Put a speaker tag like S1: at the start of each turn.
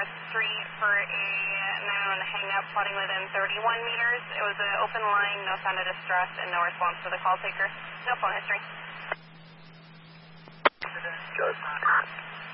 S1: Street for a known hang-up plotting within 31 meters. It was an open line, no sound of distress, and no response to the call taker. No phone history.
S2: Good.